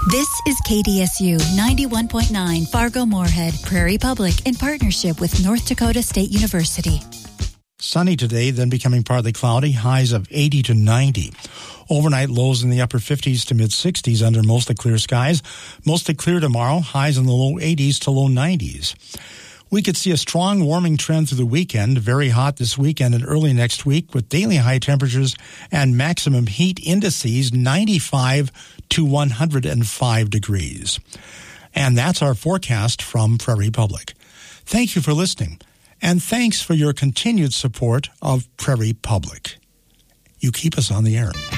This is KDSU 91.9 Fargo-Moorhead, Prairie Public, in partnership with North Dakota State University. Sunny today, then becoming partly cloudy, highs of 80 to 90. Overnight lows in the upper 50s to mid-60s under mostly clear skies. Mostly clear tomorrow, highs in the low 80s to low 90s. We could see a strong warming trend through the weekend, very hot this weekend and early next week, with daily high temperatures and maximum heat indices 95 to 105 degrees. And that's our forecast from Prairie Public. Thank you for listening, and thanks for your continued support of Prairie Public. You keep us on the air.